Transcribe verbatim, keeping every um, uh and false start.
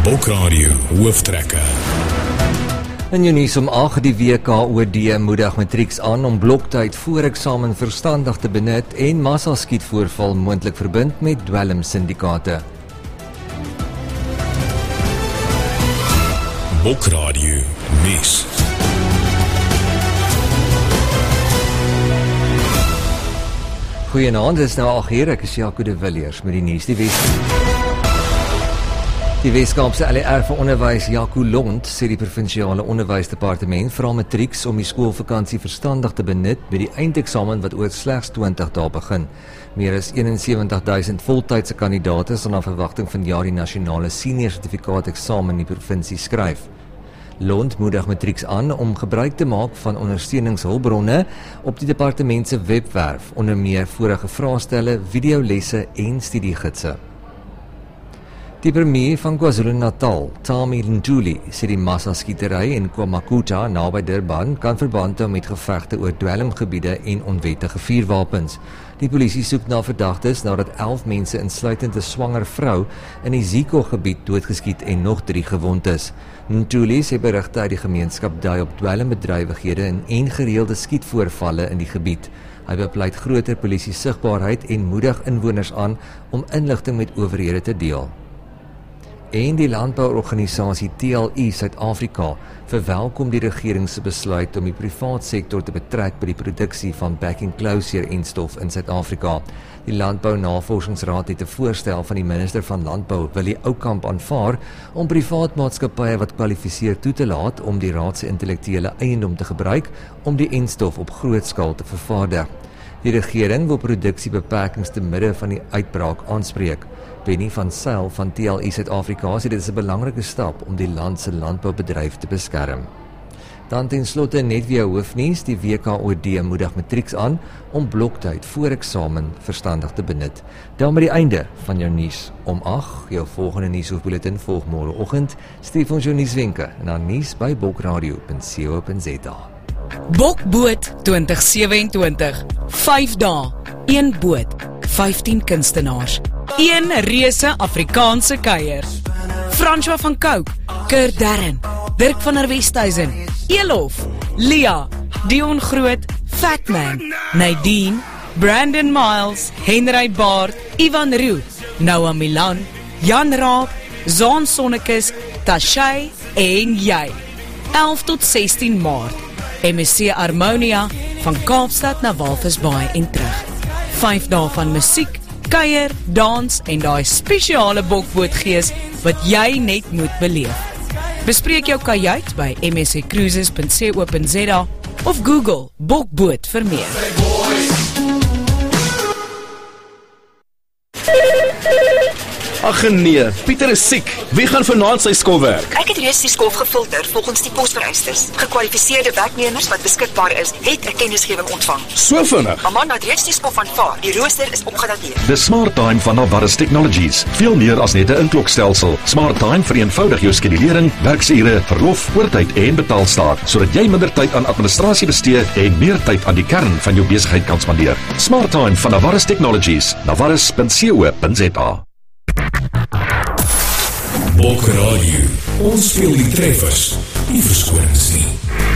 Bokradio Hooftrekke. In jou nuus om agt die W K O D moedig matrieks aan om bloktyd voor eksamen verstandig te benut en massaskietvoorval moontlik verbind met dwelmsyndikate. Bokradio nuus. Goeienaand, dit is nou agt uur, ek is Jaco de Villiers met die nuus. Die Wes Die Weskaapse L E R vir onderwys Jaco Lont sê die provinsiale onderwysdepartement vra matrieks om die skoolvakansie verstandig te benut by die eindeksamen wat oor slegs twintig dae begin. Meer as eenensewentig duisend voltydse kandidaate sal na verwagting vanjaar die nasionale senior sertifikaat eksamen in die provinsie skryf. Lont moedig matrieks aan om gebruik te maak van ondersteuningshulpbronne op die departement se webwerf, onder meer vorige vraestelle, videolesse en studiegidse. Die premier van KwaZulu-Natal, Tami Ntuli, sê die massaskietery in KwaMakuta naby Durban kan verband hou met gevegte oor dwelmgebiede en onwettige vuurwapens. Die polisie soek na verdagtes nadat elf mense insluitend 'n swanger vrou in die Ziko-gebied doodgeskiet en nog drie gewond is. Ntuli sê berigte uit die gemeenskap dui op dwelmbedrywighede en, en gereelde skietvoorvalle in die gebied. Hy bepleit groter polisie sigbaarheid en moedig inwoners aan om inligting met owerhede te deel. En die landbouorganisasie T L I Suid-Afrika verwelkom die regering se besluit om die privaat sektor te betrek by die produksie van back-enclosure-enstof in Suid-Afrika. Die Landbou-Navorsingsraad het 'n voorstel van die minister van Landbou, Willie Oukamp, aanvaar om privaat maatskappye wat kwalifiseer toe te laat om die raad se intellektuele eiendom te gebruik om die enstof op groot skaal te vervaardig. Die regering wil produksiebeperkings te midde van die uitbraak aanspreek. Benny van Sail van T L I Suid-Afrika sê dit is 'n belangrike stap om die land se landboubedryf te beskerm. Dan ten slotte net weer hoofnuus, die W K O D moedig matrieks aan om bloktyd voor eksamen verstandig te benut. Dan met die einde van jou nuus om agt, jou volgende nuushoofbulletin volg môreoggend. Stuur ons jou nuuswenke na nuus by bokradio punt co punt za. Bokboot twintig sewentwintig, vyf dae, een boot, vyftien kunstenaars, een reuse Afrikaanse kuier. François van Cooke, Kurt Darren, Dirk van der Westhuizen, Elof, Lia, Dion Groot, Fatman, Nadine, Brandon Miles, Henry Baard, Ivan Roo, Noah Milan, Jan Raab, Zaan Sonnekes, Tashay en jy. elf tot sestien Maart. M S C Harmonia van Kaapstad na Walvisbaai en terug. Vyf dae van musiek, kuier, dans en daai spesiale bokbootgees wat jy net moet beleef. Bespreek jou kajuit by m s c cruises punt co punt za of Google bokboot vir meer. Ag nee, Pieter is siek. Wie gaan vanaand sy skoolwerk? Ek het reeds die skool gefilter volgens die posvereistes. Gekwalifiseerde werknemers wat beskikbaar is, het 'n kennisgewing ontvang. So vinnig. Amanda het reeds die skool aanvaar. Die rooster is opgedateer. The Smart Time van Navarus Technologies. Veel meer as net 'n inklokstelsel. Smart Time vereenvoudig jou skedulering, werksure, verlof, oortyd en betaalstaat, sodat jy minder tyd aan administrasie bestee en meer tyd aan die kern van jou besigheid kan spandeer. Smart Time van Navarus Technologies. navarus punt co punt za. Bokradio. Ons speel die treffers, nie verskonings nie.